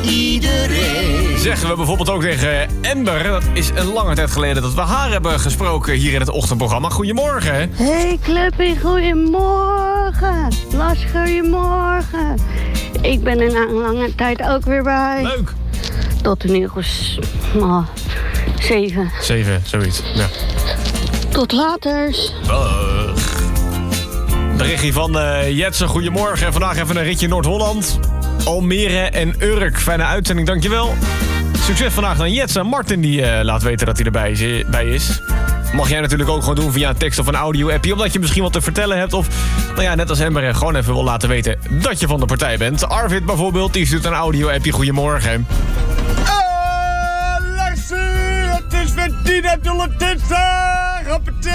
iedereen. Zeggen we bijvoorbeeld ook tegen Amber. Dat is een lange tijd geleden dat we haar hebben gesproken hier in het ochtendprogramma. Goedemorgen. Hey Cluppy, goedemorgen. Lars, goedemorgen. Ik ben er na een lange tijd ook weer bij. Leuk. Tot een uur 7. 7, zoiets. Ja. Tot later. Dag. Berichtje van Jetsen, goedemorgen. Vandaag even een ritje Noord-Holland. Almere en Urk. Fijne uitzending, dankjewel. Succes vandaag aan Jetsen. Martin die laat weten dat hij erbij is. Mag jij natuurlijk ook gewoon doen via een tekst of een audio-appje... omdat je misschien wat te vertellen hebt... of nou ja, net als Ember gewoon even wil laten weten... dat je van de partij bent. Arvid bijvoorbeeld, die stuurt een audio-appje. Goedemorgen. Larsie, het is weer 10 dinsdag. Hoppatee.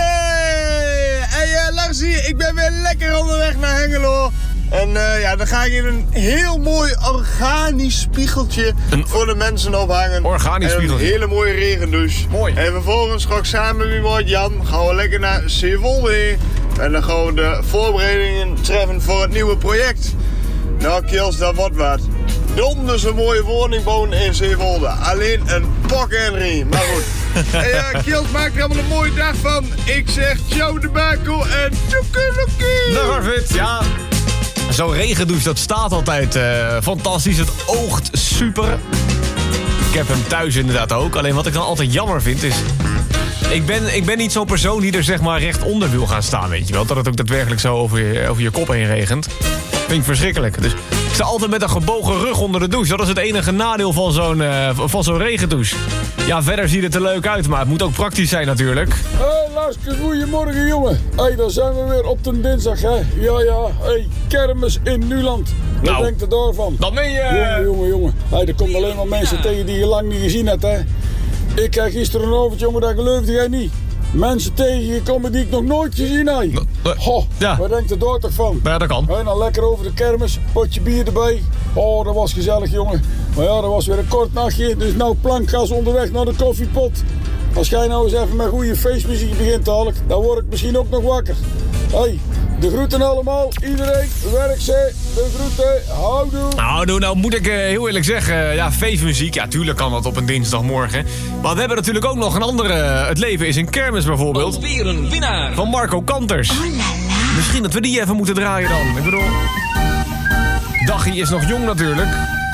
Hey Larsie, ik ben weer lekker onderweg naar Hengelo. En ja, dan ga ik in een heel mooi organisch spiegeltje voor de mensen ophangen. Organisch spiegeltje. Een hele mooie regendouche. Mooi. En vervolgens ga ik samen met mijn Jan gaan we lekker naar Zeewolde. En dan gaan we de voorbereidingen treffen voor het nieuwe project. Nou Kils, dat wordt wat. Donders een mooie woning bouwen in Zeewolde. Alleen een pak en riem. Maar goed. Hey, Kils, maak er allemaal een mooie dag van. Ik zeg ciao de bako en toekelokie. Dag Arvid, ja. Zo'n regendouche, dat staat altijd fantastisch. Het oogt super. Ik heb hem thuis inderdaad ook. Alleen wat ik dan altijd jammer vind is... Ik ben niet zo'n persoon die er zeg maar recht onder wil gaan staan, weet je wel. Dat het ook daadwerkelijk zo over je kop heen regent. Vind ik verschrikkelijk. Dus ik sta altijd met een gebogen rug onder de douche. Dat is het enige nadeel van zo'n regendouche. Ja, verder ziet het er leuk uit, maar het moet ook praktisch zijn natuurlijk. Hey Laske, goedemorgen jongen. Hey, daar zijn we weer op de dinsdag, hè. Ja. Hey, kermis in Nuland. Wat Nou, denkt u daarvan? Dat meen je... Jongen. Hey, er komt alleen maar mensen tegen die je lang niet gezien hebt, hè. Ik krijg gisteravond, jongen, dat geloofde jij niet. Mensen tegengekomen die ik nog nooit gezien heb. Ho, ja. Wat denkt u daar toch van? Ja, dat kan. Hey, dan lekker over de kermis, potje bier erbij. Oh, dat was gezellig, jongen. Maar ja, dat was weer een kort nachtje, dus nou plankgas onderweg naar de koffiepot. Als jij nou eens even met goede feestmuziek begint te halen, dan word ik misschien ook nog wakker. Hey, de groeten allemaal, iedereen, werk ze, de groeten, houdoe. Nou moet ik heel eerlijk zeggen, ja, feestmuziek, ja, tuurlijk kan dat op een dinsdagmorgen. Maar we hebben natuurlijk ook nog een andere, Het leven is een kermis bijvoorbeeld. Weer een winnaar. Van Marco Kanters. Misschien dat we die even moeten draaien dan. Ik bedoel, Daggie is nog jong natuurlijk.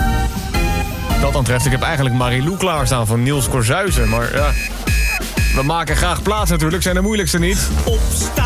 Dat dan treft, ik heb eigenlijk Marilou klaarstaan van Niels Korzuizen. Maar ja, we maken graag plaats natuurlijk, zijn de moeilijkste niet. Opstaan.